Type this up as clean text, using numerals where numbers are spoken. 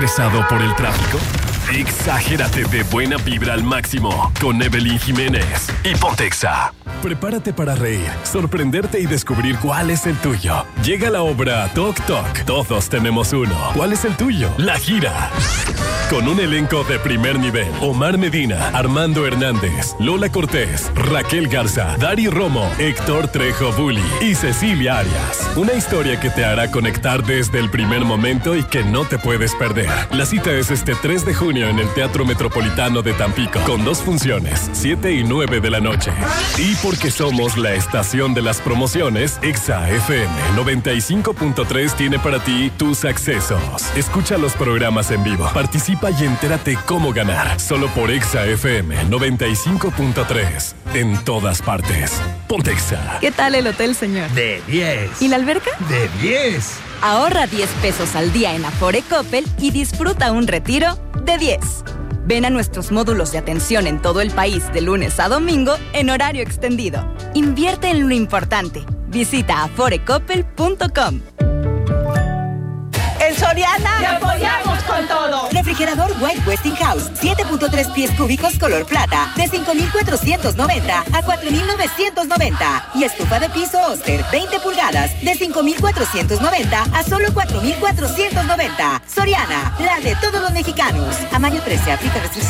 estresado por el tráfico? Exagérate de buena vibra al máximo con Evelyn Jiménez y Ponte Exa. Prepárate para reír, sorprenderte y descubrir cuál es el tuyo. Llega la obra Toc Toc. Todos tenemos uno. ¿Cuál es el tuyo? La gira. Con un elenco de primer nivel. Omar Medina, Armando Hernández, Lola Cortés, Raquel Garza, Dari Romo, Héctor Trejo Bulli y Cecilia Arias. Una historia que te hará conectar desde el primer momento y que no te puedes perder. La cita es este 3 de junio en el Teatro Metropolitano de Tampico, con 2 funciones, 7 y 9 de la noche. Y porque somos la estación de las promociones, Exa FM 95.3 tiene para ti tus accesos. Escucha los programas en vivo, participa y entérate cómo ganar. Solo por Exa FM 95.3. En todas partes. Ponte Exa. ¿Qué tal el hotel, señor? De 10. ¿Y la alberca? De 10. Ahorra 10 pesos al día en Afore Coppel y disfruta un retiro de 10. Ven a nuestros módulos de atención en todo el país de lunes a domingo en horario extendido. Invierte en lo importante. Visita aforecoppel.com. En Soriana te apoyamos con todo. Refrigerador White Westinghouse 7.3 pies cúbicos color plata de 5,490 a 4,990 y estufa de piso Oster 20 pulgadas de 5,490 a solo 4,490. Soriana, la de todos los mexicanos. A mayo 13 aplica restricciones.